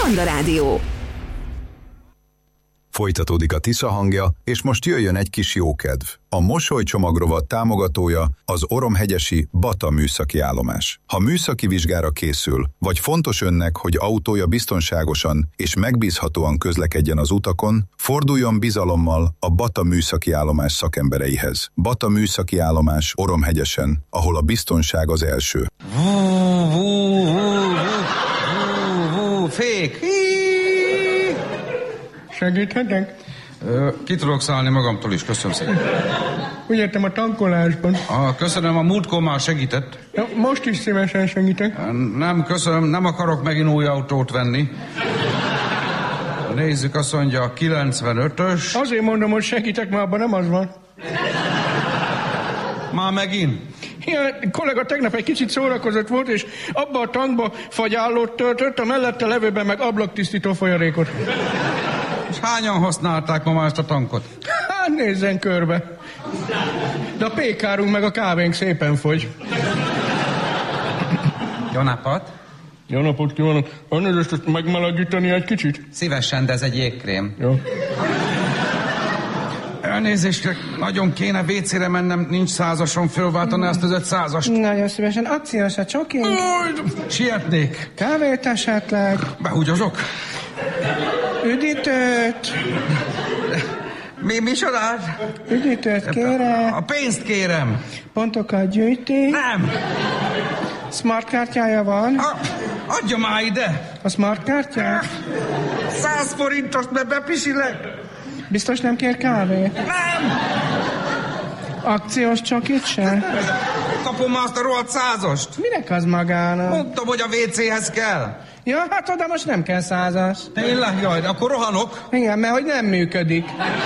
Manna Rádió. Folytatódik a Tisza hangja, és most jöjjön egy kis jókedv. A Mosolycsomagrovat támogatója az Oromhegyesi Bata műszaki állomás. Ha műszaki vizsgára készül, vagy fontos önnek, hogy autója biztonságosan és megbízhatóan közlekedjen az utakon, forduljon bizalommal a Bata műszaki állomás szakembereihez. Bata műszaki állomás Oromhegyesen, ahol a biztonság az első. Fék! Segíthetek? Ki tudok szállni magamtól is, köszönöm szépen. Úgy értem a tankolásban. Köszönöm, a múltkor már segített. Ja, most is szívesen segítek. Nem, köszönöm, nem akarok megint új autót venni. Nézzük, azt mondja, a 95-ös. Azért mondom, hogy segítek, mert abban nem az van. Már megint? Ja, kollega tegnap egy kicsit szórakozott volt, és abba a tankba fagyállót töltött, a mellette levőben meg ablaktisztító folyadékot. És hányan használták ma már ezt a tankot? Hát nézzen körbe. De a pékárunk meg a kávénk szépen fogy. Jó napot! Jó napot kívánok! Elnézést, ezt megmelegíteni egy kicsit? Szívesen, de ez egy jégkrém. Jó. Elnézést, nagyon kéne WC-re mennem, nincs 100-ason, fölváltani azt az 500-ast. Nagyon szívesen. Akciós a csokink. Sietnék. Kávét esetleg. Behúgyozok. Üdítőt. Mi sodár? Üdítőt kérek. A pénzt kérem. Pontokat gyűjti. Nem. Smartkártyája van. Adja már ide. A smartkártyát? 100 forintos, mert bepisilek. Biztos nem kér kávét? Nem. Akciós csokit se? Kapom már azt a rohadt 100-ast. Minek az magának? Mondtam, hogy a WC-hez kell. Ja, hát oda most nem kell 100-as. Tényleg? Jaj, akkor rohanok. Igen, mert hogy nem működik.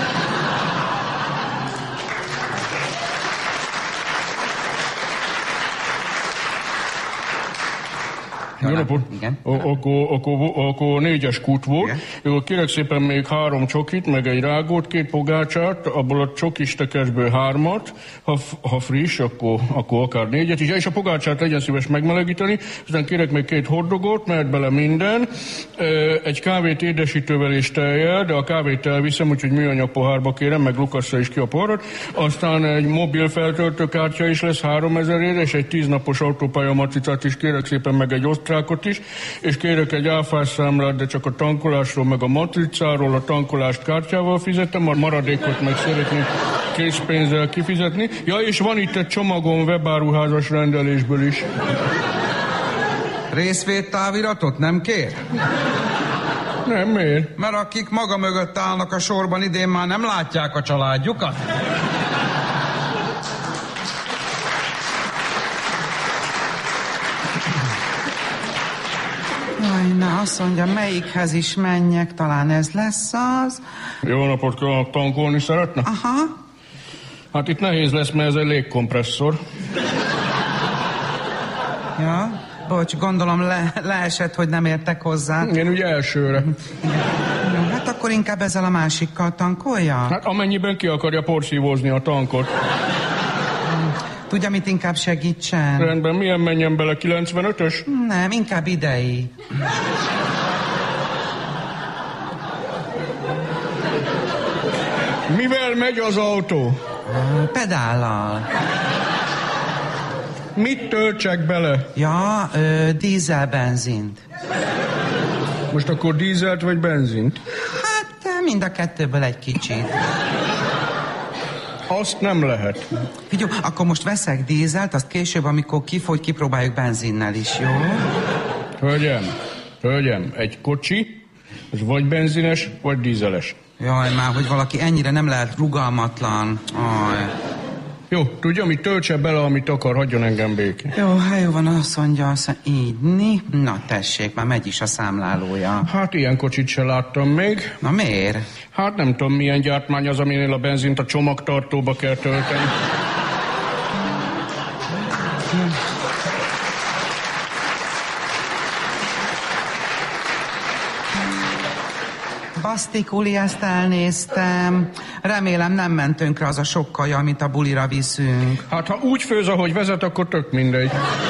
Jó napot! Igen. Akkor 4-es kút volt. Igen. Kérek szépen még 3 csokit, meg egy rágót, 2 pogácsát, abból a csokistekesből 3-at, ha friss, akkor akár 4-et is, és a pogácsát legyen szíves megmelegíteni, aztán kérek még 2 hotdogot, mehet bele minden, egy kávét édesítővel és tejjel, de a kávét elviszem, úgyhogy műanyag pohárba kérem, meg Lukasszal is ki a poharat, aztán egy mobil feltöltőkártya is lesz 3000-ére, és egy 10 napos autópálya macicát is kérek szépen, meg egy osztrákot is, és kérek egy áfás számlát, de csak a tankolásról, meg a matricáról, a tankolást kártyával fizetem, a maradékot meg szeretném készpénzzel kifizetni. Ja, és van itt egy csomagom webáruházas rendelésből is. Részvétáviratot nem kér? Nem, miért? Mert akik maga mögött állnak a sorban, idén már nem látják a családjukat. Na, azt mondja, melyikhez is menjek, talán ez lesz az. Jó napot kívánok, tankolni szeretne? Aha. Hát itt nehéz lesz, mert ez egy légkompresszor. Ja, bocs, gondolom leesett, hogy nem értek hozzá. Én ugye elsőre. Ja, hát akkor inkább ezzel a másikkal tankolja? Hát amennyiben ki akarja porszívózni a tankot. Tudja, mit inkább segítsen? Rendben, milyen menjen bele, 95-ös? Nem, inkább idei. Mivel megy az autó? Pedállal. Mit töltsek bele? Ja, dízel benzint. Most akkor dízelt vagy benzint? Hát mind a kettőből egy kicsit. Azt nem lehet. Figyelj, akkor most veszek dízelt, azt később, amikor kifogy, kipróbáljuk benzinnel is, jó? Hölgyem, egy kocsi, ez vagy benzines, vagy dízeles. Jaj, már, hogy valaki ennyire nem lehet rugalmatlan. Aj. Jó, tudja, mit töltse bele, amit akar, hagyjon engem békén. Jó, hát jó van, azt mondja, így, na tessék, már megy is a számlálója. Hát ilyen kocsit se láttam még. Na miért? Hát nem tudom, milyen gyártmány az, aminél a benzint a csomagtartóba kell tölteni. Basztikuli, ezt elnéztem. Remélem nem ment tönkre az a sok kaja, amit a bulira viszünk. Hát ha úgy főz, ahogy vezet, akkor tök mindegy.